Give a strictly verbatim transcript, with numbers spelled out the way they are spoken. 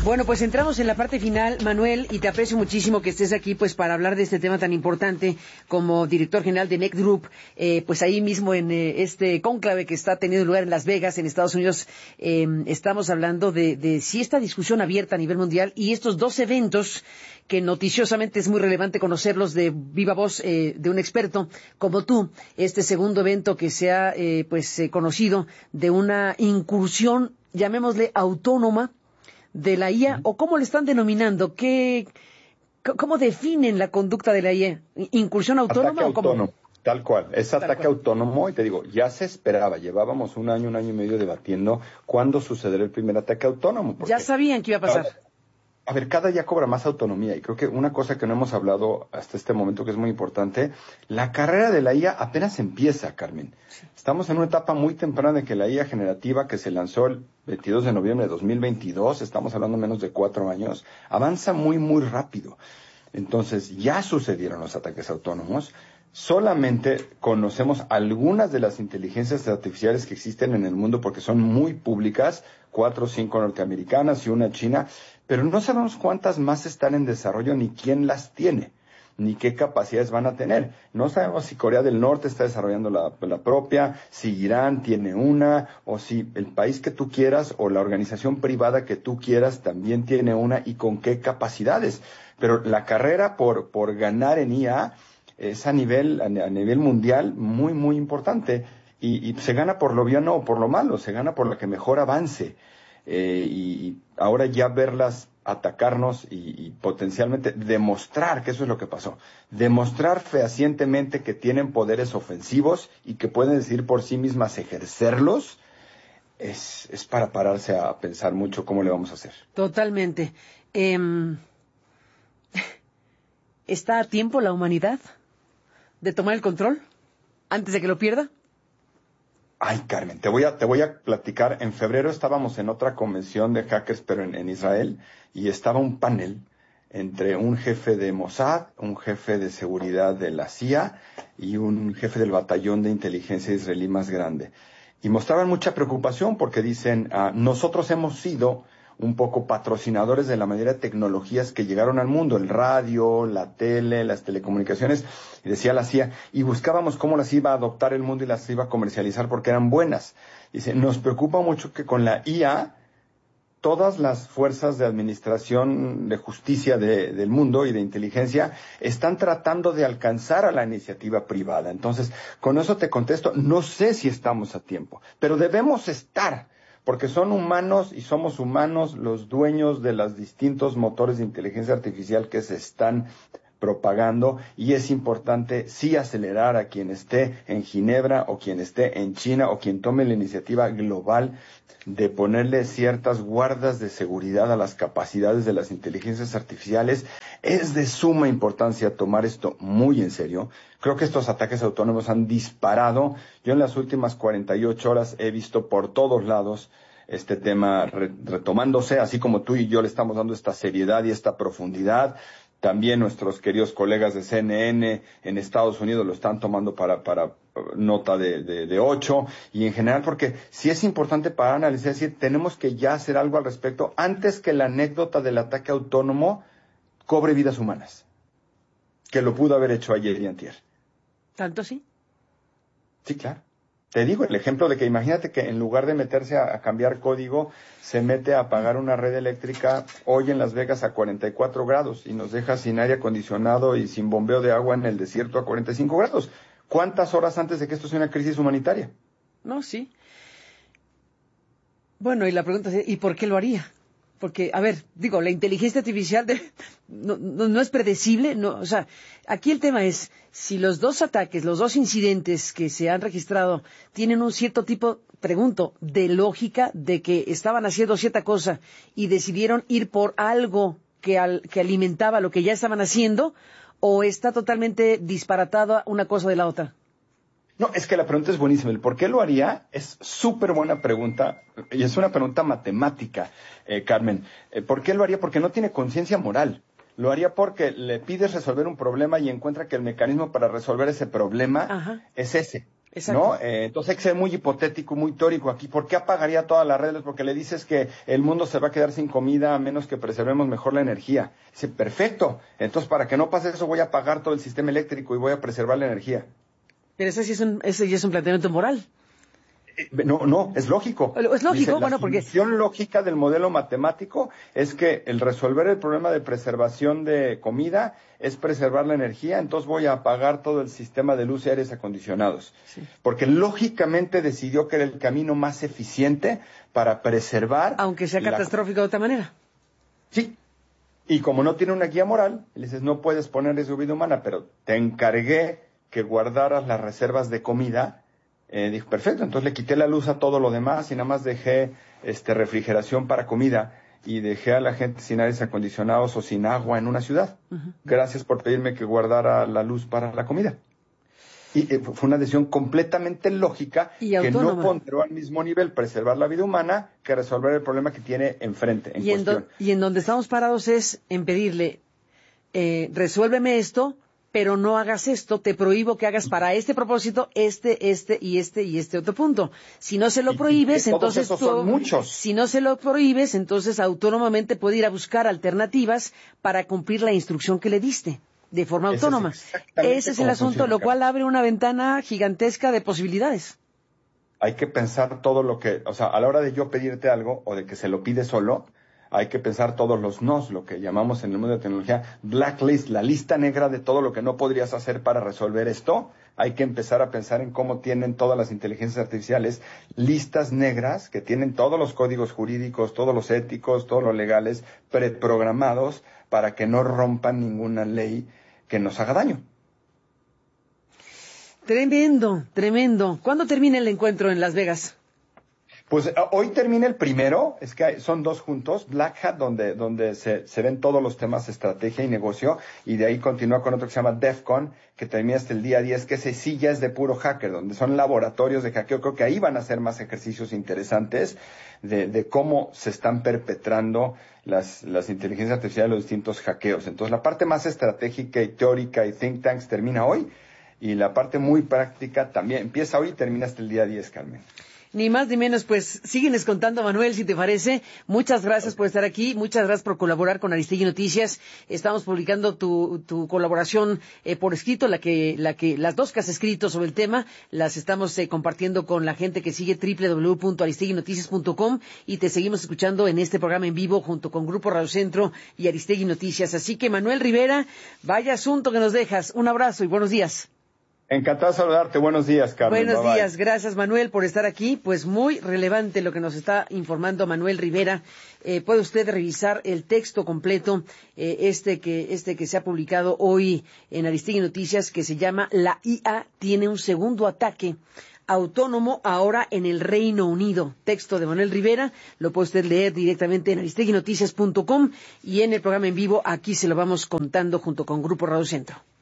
Bueno, pues entramos en la parte final, Manuel, y te aprecio muchísimo que estés aquí pues para hablar de este tema tan importante como director general de N E C Group, eh, pues ahí mismo en eh, este cónclave que está teniendo lugar en Las Vegas, en Estados Unidos. Eh, estamos hablando de, de si esta discusión abierta a nivel mundial y estos dos eventos que noticiosamente es muy relevante conocerlos de viva voz eh, de un experto como tú, este segundo evento que se ha eh, pues eh, conocido de una incursión, llamémosle autónoma, de la I A, o cómo le están denominando, ¿qué, cómo definen la conducta de la I A? ¿Incursión autónoma ataque o cómo? Autónomo, tal cual, es Tal ataque cual. autónomo, y te digo, ya se esperaba, llevábamos un año, un año y medio debatiendo cuándo sucederá el primer ataque autónomo. Porque, Ya sabían que iba a pasar. A ver, cada día cobra más autonomía, y creo que una cosa que no hemos hablado hasta este momento que es muy importante, la carrera de la I A apenas empieza, Carmen. Estamos en una etapa muy temprana de que la I A generativa, que se lanzó el veintidós de noviembre de dos mil veintidós, estamos hablando menos de cuatro años, avanza muy, muy rápido. Entonces, ya sucedieron los ataques autónomos. Solamente conocemos algunas de las inteligencias artificiales que existen en el mundo porque son muy públicas, cuatro o cinco norteamericanas y una china, pero no sabemos cuántas más están en desarrollo ni quién las tiene, ni qué capacidades van a tener. No sabemos si Corea del Norte está desarrollando la, la propia, si Irán tiene una, o si el país que tú quieras o la organización privada que tú quieras también tiene una, y con qué capacidades. Pero la carrera por, por ganar en I A es a nivel, a nivel mundial muy, muy importante. Y, y se gana por lo bueno o por lo malo, se gana por lo que mejor avance. Eh, y, y ahora ya verlas atacarnos y, y potencialmente demostrar que eso es lo que pasó. Demostrar fehacientemente que tienen poderes ofensivos y que pueden decidir por sí mismas ejercerlos, es, es para pararse a pensar mucho cómo le vamos a hacer. Totalmente. Eh, ¿Está a tiempo la humanidad de tomar el control antes de que lo pierda? Ay, Carmen, te voy a, te voy a platicar. En febrero estábamos en otra convención de hackers, pero en, en Israel, y estaba un panel entre un jefe de Mossad, un jefe de seguridad de la C I A y un jefe del batallón de inteligencia israelí más grande. Y mostraban mucha preocupación porque dicen, ah, nosotros hemos sido un poco patrocinadores de la mayoría de tecnologías que llegaron al mundo, el radio, la tele, las telecomunicaciones, y decía la C I A, y buscábamos cómo las iba a adoptar el mundo y las iba a comercializar porque eran buenas. Dice, nos preocupa mucho que con la I A, todas las fuerzas de administración de justicia de, del mundo y de inteligencia están tratando de alcanzar a la iniciativa privada. Entonces, con eso te contesto, no sé si estamos a tiempo, pero debemos estar, porque son humanos y somos humanos los dueños de los distintos motores de inteligencia artificial que se están propagando, y es importante sí acelerar a quien esté en Ginebra o quien esté en China o quien tome la iniciativa global de ponerle ciertas guardas de seguridad a las capacidades de las inteligencias artificiales. Es de suma importancia tomar esto muy en serio. Creo que estos ataques autónomos han disparado. Yo en las últimas cuarenta y ocho horas he visto por todos lados este tema re- retomándose, así como tú y yo le estamos dando esta seriedad y esta profundidad. También nuestros queridos colegas de C N N en Estados Unidos lo están tomando para, para nota de, de, de ocho, y en general porque sí es importante para analizar, es decir, tenemos que ya hacer algo al respecto antes que la anécdota del ataque autónomo cobre vidas humanas, que lo pudo haber hecho ayer y antier. ¿Tanto sí? Sí, claro. Te digo, el ejemplo de que imagínate que en lugar de meterse a, a cambiar código, se mete a apagar una red eléctrica hoy en Las Vegas a cuarenta y cuatro grados y nos deja sin aire acondicionado y sin bombeo de agua en el desierto a cuarenta y cinco grados. ¿Cuántas horas antes de que esto sea una crisis humanitaria? No, sí. Bueno, y la pregunta es, ¿y por qué lo haría? Porque, a ver, digo, la inteligencia artificial de, no, no, no es predecible, no, o sea, aquí el tema es, si los dos ataques, los dos incidentes que se han registrado tienen un cierto tipo, pregunto, de lógica de que estaban haciendo cierta cosa y decidieron ir por algo que, al, que alimentaba lo que ya estaban haciendo, o está totalmente disparatada una cosa de la otra. No, es que la pregunta es buenísima. El por qué lo haría es súper buena pregunta, y es una pregunta matemática, eh, Carmen. Eh, ¿Por qué lo haría? Porque no tiene conciencia moral. Lo haría porque le pides resolver un problema y encuentra que el mecanismo para resolver ese problema Ajá. es ese. Exacto. ¿no? Eh, entonces hay que ser muy hipotético, muy teórico aquí. ¿Por qué apagaría todas las redes? Porque le dices que el mundo se va a quedar sin comida a menos que preservemos mejor la energía. Dice, perfecto. Entonces, para que no pase eso, voy a apagar todo el sistema eléctrico y voy a preservar la energía. Pero ese sí es un, ese ya es un planteamiento moral. No, no, es lógico. Es lógico, Dice, bueno, la porque... La solución lógica del modelo matemático es que el resolver el problema de preservación de comida es preservar la energía, entonces voy a apagar todo el sistema de luz y aires acondicionados. Sí. Porque lógicamente decidió que era el camino más eficiente para preservar... Aunque sea catastrófico la... de otra manera. Sí. Y como no tiene una guía moral, le dices, no puedes poner eso vida humana, pero te encargué que guardaras las reservas de comida. Eh, dijo, perfecto, entonces le quité la luz a todo lo demás y nada más dejé este, refrigeración para comida y dejé a la gente sin aires acondicionados o sin agua en una ciudad. Uh-huh. Gracias por pedirme que guardara la luz para la comida. Y eh, fue una decisión completamente lógica y que autónoma. No ponderó al mismo nivel preservar la vida humana que resolver el problema que tiene enfrente, en y cuestión. En do, y en donde estamos parados es en pedirle, eh, resuélveme esto, pero no hagas esto, te prohíbo que hagas para este propósito este, este y este y este otro punto. Si no se lo prohíbes, y, y entonces todos esos tú, son muchos. Si no se lo prohíbes, entonces autónomamente puede ir a buscar alternativas para cumplir la instrucción que le diste, de forma Ese autónoma. Es Ese es el asunto, lo cual abre una ventana gigantesca de posibilidades. Hay que pensar todo lo que, o sea, a la hora de yo pedirte algo o de que se lo pide solo, hay que pensar todos los nos, lo que llamamos en el mundo de tecnología blacklist, la lista negra de todo lo que no podrías hacer para resolver esto. Hay que empezar a pensar en cómo tienen todas las inteligencias artificiales listas negras que tienen todos los códigos jurídicos, todos los éticos, todos los legales preprogramados para que no rompan ninguna ley que nos haga daño. Tremendo, tremendo. ¿Cuándo termina el encuentro en Las Vegas? Pues hoy termina el primero, es que hay, son dos juntos, Black Hat, donde, donde se, se ven todos los temas de estrategia y negocio, y de ahí continúa con otro que se llama DEFCON, que termina hasta el día diez, que ese sí ya es de puro hacker, donde son laboratorios de hackeo. Creo que ahí van a hacer más ejercicios interesantes de, de cómo se están perpetrando las, las inteligencias artificiales, los distintos hackeos. Entonces la parte más estratégica y teórica y think tanks termina hoy, y la parte muy práctica también empieza hoy y termina hasta el día diez, Carmen. Ni más ni menos, pues síguenos contando, Manuel, si te parece. Muchas gracias por estar aquí, muchas gracias por colaborar con Aristegui Noticias. Estamos publicando tu, tu colaboración eh, por escrito, la que, la que, las dos que has escrito sobre el tema, las estamos eh, compartiendo con la gente que sigue doble u doble u doble u punto aristegui noticias punto com y te seguimos escuchando en este programa en vivo junto con Grupo Radio Centro y Aristegui Noticias. Así que, Manuel Rivera, vaya asunto que nos dejas. Un abrazo y buenos días. Encantado de saludarte. Buenos días, Carmen. Buenos bye, días. bye. Gracias, Manuel, por estar aquí. Pues muy relevante lo que nos está informando Manuel Rivera. Eh, puede usted revisar el texto completo, eh, este que este que se ha publicado hoy en Aristegui Noticias, que se llama La I A tiene un segundo ataque autónomo ahora en el Reino Unido. Texto de Manuel Rivera, lo puede usted leer directamente en aristegui noticias punto com y en el programa en vivo aquí se lo vamos contando junto con Grupo Radio Centro.